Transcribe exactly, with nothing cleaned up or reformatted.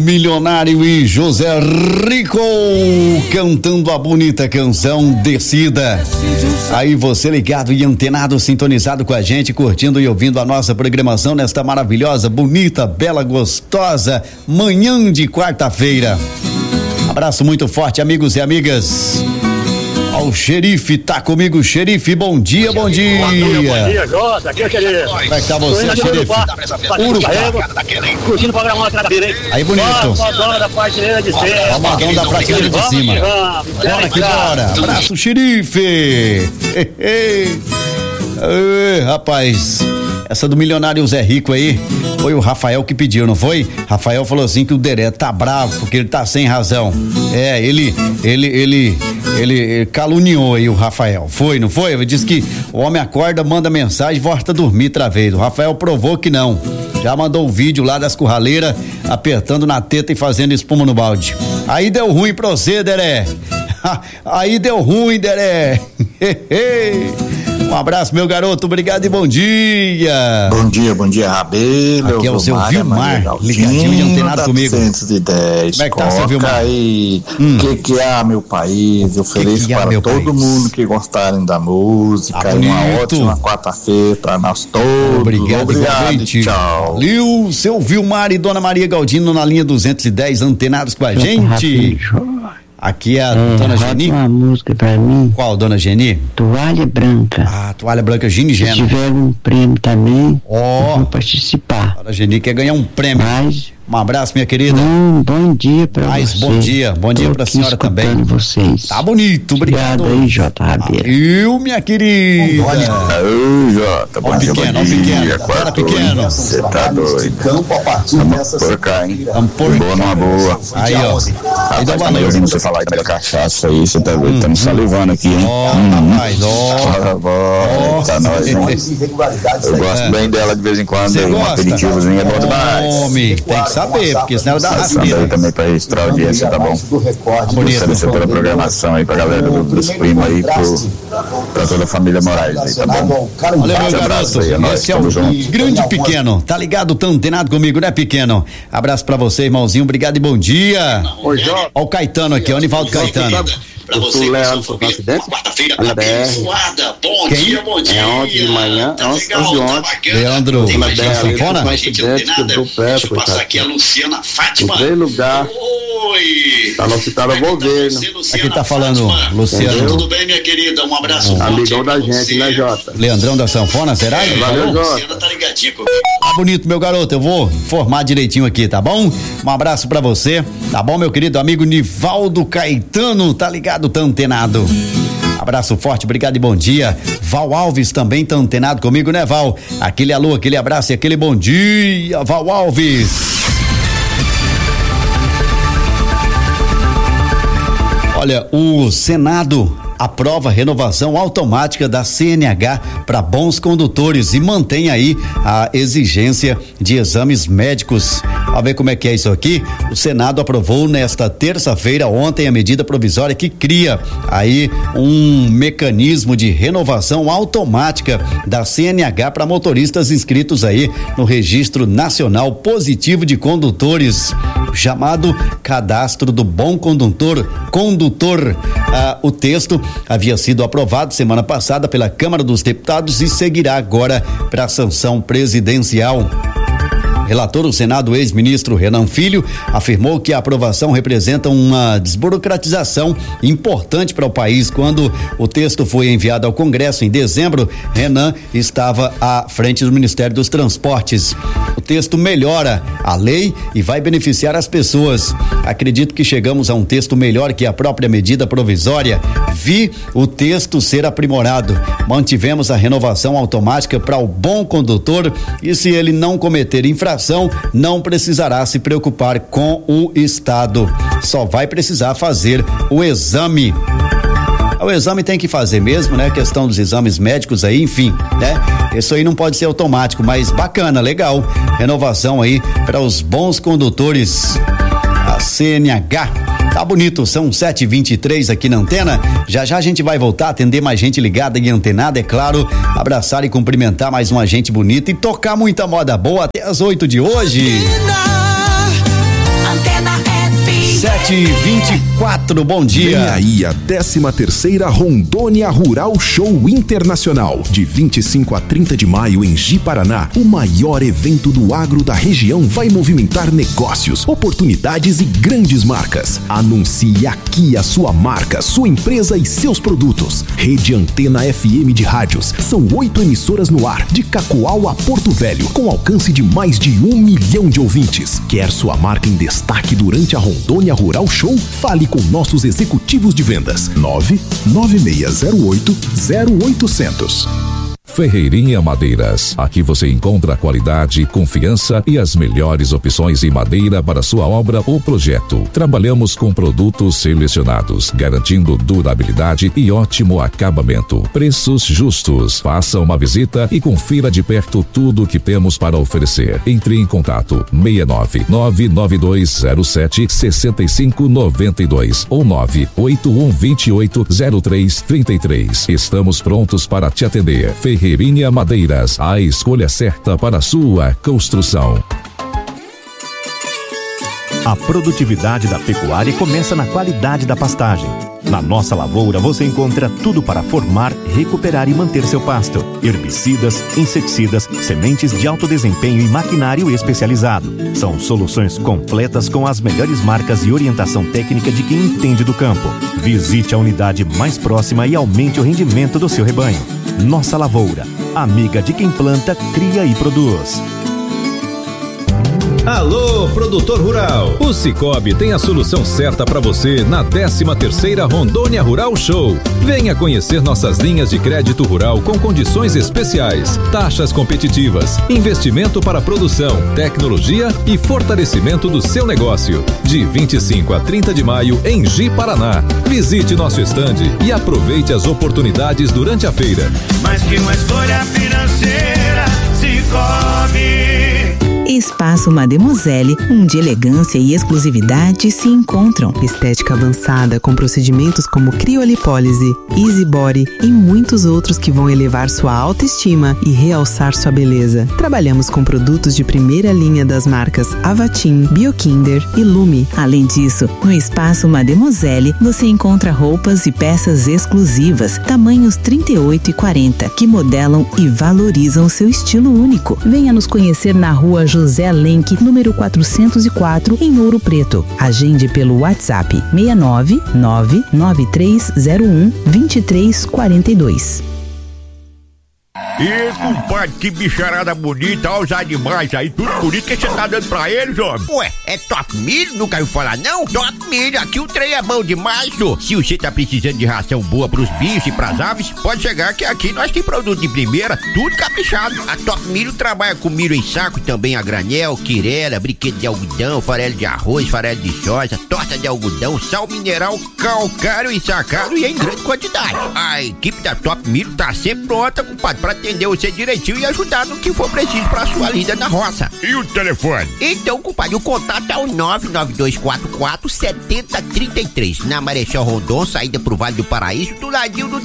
Milionário e José Rico cantando a bonita canção Descida. Aí você ligado e antenado, sintonizado com a gente, curtindo e ouvindo a nossa programação nesta maravilhosa, bonita, bela, gostosa manhã de quarta-feira. Abraço muito forte, amigos e amigas. O xerife tá comigo, xerife, bom dia, bom dia. Bom dia, bom dia, Jota, aqui é o xerife. Como é que tá você, xerife? Urupá, curtindo o programa da cadeira, hein? Aí, bonito. Modão da prateleira de cima. Modão da prateleira de cima. Bora que bora. Abraço, xerife. Ei, rapaz, essa do milionário Zé Rico aí, foi o Rafael que pediu, não foi? Rafael falou assim que o Deré tá bravo porque ele tá sem razão. É, ele, ele, ele, ele caluniou aí o Rafael. Foi, não foi? Ele disse que o homem acorda, manda mensagem e volta a dormir outra vez. O Rafael provou que não. Já mandou um vídeo lá das curraleiras, apertando na teta e fazendo espuma no balde. Aí deu ruim pra você, Deré. Aí deu ruim, Deré. Um abraço, meu garoto, obrigado e bom dia. Bom dia, bom dia, Rabelo. Aqui é o seu Vilmar, ligadinho e antenado comigo. duzentos e dez. Como é que tá, seu Vilmar? Aí, o hum. que que há, meu país? Eu ofereço para todo país? Mundo que gostarem da música. Ah, uma ótima quarta-feira para nós todos. Obrigado, obrigado e tchau. Valeu, seu Vilmar e Dona Maria Galdino na linha duzentos e dez, antenados com a gente. Aqui é a é, Dona Geni. Uma música pra mim. Qual, Dona Geni? Toalha Branca. Ah, Toalha Branca, Gini Gena. Se tiver um prêmio também, ó, eu vou participar. Dona Geni quer ganhar um prêmio. Mas, um abraço, minha querida. Um bom dia pra Mais você. bom dia, bom dia Tô pra senhora também. Vocês. Tá bonito, obrigado. Obrigado aí, Jota Rabeira. Eu, minha querida. Oi, Jota, bom dia, pequeno, bom dia. pequeno, cara pequeno. Você tá doido. Vamos por cá, hein? Vamos por boa numa boa. Aí, ó. Aí dá uma ouvindo você falar aí da melhor cachaça aí, você tá doido, estamos salivando aqui, hein? Ó, rapaz, ó. Tá nós, hein? Eu gosto bem dela de vez em quando, um aperitivozinho é bom demais. Homem, tem que saber, porque senão ela dá rasteira. Aí também pra registrar a audiência, tá bom? Agradecer pela programação aí pra galera do, dos primos aí, pro, pra toda a família Moraes aí, tá bom? Valeu, meu garoto, aí, é nóis, esse é o junto. Grande pequeno, tá ligado, tão antenado comigo, né, pequeno? Abraço pra você, irmãozinho, obrigado e bom dia. Oi, Jó. Ó o Caetano aqui, ó, o Nivaldo Caetano. Pra você, o Leandro foi acidente? Quarta-feira abençoada. Bom Quem? dia, bom dia. É ontem de manhã, tá ontem de ontem. Leandro, tem mais da sanfona? Mais gente antenada. Deixa eu passar aqui a Luciana Fátima. Em três lugar. Oi. Tá no hospital do governo. Aqui tá falando, Luciano. Entendeu? Tudo bem, minha querida? Um abraço. Um amigão da gente, né, Jota? Leandrão da sanfona, será? É, valeu, Jota. Luciana tá ligadinha comigo. Tá bonito, meu garoto, eu vou informar direitinho aqui, tá bom? Um abraço pra você, tá bom, meu querido amigo Nivaldo Caetano, tá ligado, tá antenado. Abraço forte, obrigado e bom dia. Val Alves também tá antenado comigo, né, Val? Aquele alô, aquele abraço e aquele bom dia, Val Alves. Olha, o Senado aprova a renovação automática da C N H para bons condutores e mantém aí a exigência de exames médicos. Vamos ver como é que é isso aqui. O Senado aprovou nesta terça-feira, ontem, a medida provisória que cria aí um mecanismo de renovação automática da C N H para motoristas inscritos aí no Registro Nacional Positivo de Condutores, chamado Cadastro do Bom Condutor. Condutor. Ah, o texto havia sido aprovado semana passada pela Câmara dos Deputados e seguirá agora para a sanção presidencial. Relator do Senado, ex-ministro Renan Filho, afirmou que a aprovação representa uma desburocratização importante para o país. Quando o texto foi enviado ao Congresso em dezembro, Renan estava à frente do Ministério dos Transportes. O texto melhora a lei e vai beneficiar as pessoas. Acredito que chegamos a um texto melhor que a própria medida provisória. Vi o texto ser aprimorado. Mantivemos a renovação automática para o bom condutor e, se ele não cometer infração, não precisará se preocupar com o Estado. Só vai precisar fazer o exame. O exame tem que fazer mesmo, né? Questão dos exames médicos aí, enfim, né? Isso aí não pode ser automático, mas bacana, legal. Renovação aí para os bons condutores. A C N H. Tá bonito, são sete e vinte e três aqui na antena. Já já a gente vai voltar a atender mais gente ligada e antenada, é claro. Abraçar e cumprimentar mais uma gente bonita e tocar muita moda boa até as oito de hoje. Antena, antena. sete e vinte e quatro, bom dia. Vem aí a décima terceira Rondônia Rural Show Internacional, de vinte e cinco a trinta de maio em Ji-Paraná. O maior evento do agro da região vai movimentar negócios, oportunidades e grandes marcas. Anuncie aqui a sua marca, sua empresa e seus produtos. Rede Antena F M de rádios. São oito emissoras no ar, de Cacoal a Porto Velho, com alcance de mais de um milhão de ouvintes. Quer sua marca em destaque durante a Rondônia Rural Show? Fale com nossos executivos de vendas. nove nove seis zero oito zero oito zero zero. Ferreirinha Madeiras. Aqui você encontra qualidade, confiança e as melhores opções em madeira para sua obra ou projeto. Trabalhamos com produtos selecionados, garantindo durabilidade e ótimo acabamento. Preços justos. Faça uma visita e confira de perto tudo o que temos para oferecer. Entre em contato seis nove nove nove dois zero sete seis cinco nove dois ou nove oito um dois oito zero três três três. Estamos prontos para te atender. Ferreirinha Madeiras, a escolha certa para a sua construção. A produtividade da pecuária começa na qualidade da pastagem. Na Nossa Lavoura você encontra tudo para formar, recuperar e manter seu pasto. Herbicidas, inseticidas, sementes de alto desempenho e maquinário especializado. São soluções completas com as melhores marcas e orientação técnica de quem entende do campo. Visite a unidade mais próxima e aumente o rendimento do seu rebanho. Nossa Lavoura, amiga de quem planta, cria e produz. Alô, produtor rural! O Sicoob tem a solução certa para você na décima terceira Rondônia Rural Show. Venha conhecer nossas linhas de crédito rural com condições especiais, taxas competitivas, investimento para produção, tecnologia e fortalecimento do seu negócio. De vinte e cinco a trinta de maio em Ji-Paraná. Visite nosso estande e aproveite as oportunidades durante a feira. Mais que uma escolha financeira, Sicoob. Espaço Mademoiselle, onde elegância e exclusividade se encontram. Estética avançada com procedimentos como criolipólise, easy body e muitos outros que vão elevar sua autoestima e realçar sua beleza. Trabalhamos com produtos de primeira linha das marcas Avatim, Biokinder e Lume. Além disso, no Espaço Mademoiselle você encontra roupas e peças exclusivas, tamanhos trinta e oito e quarenta, que modelam e valorizam seu estilo único. Venha nos conhecer na rua José Lenk, número quatrocentos e quatro, em Ouro Preto. Agende pelo WhatsApp seis nove nove nove três zero um dois três quatro dois. Ih, compadre, que bicharada bonita, olha os animais aí, tudo bonito que você tá dando pra eles, homem. Ué, é Top Milho? Nunca ouviu falar, não? Top Milho, aqui o trem é bom demais, ô. Se você tá precisando de ração boa pros bichos e pras aves, pode chegar que aqui nós tem produto de primeira, tudo caprichado. A Top Milho trabalha com milho em saco e também a granel, quirela, brinquedo de algodão, farelo de arroz, farelo de soja, torta de algodão, sal mineral, calcário ensacado e em grande quantidade. A equipe da Top Milho tá sempre pronta, compadre, pra atender você direitinho e ajudar no que for preciso pra sua lida na roça. E o telefone? Então, compadre, o contato é o nove nove dois quatro quatro sete zero três três, na Marechal Rondon, saída pro Vale do Paraíso, do ladinho do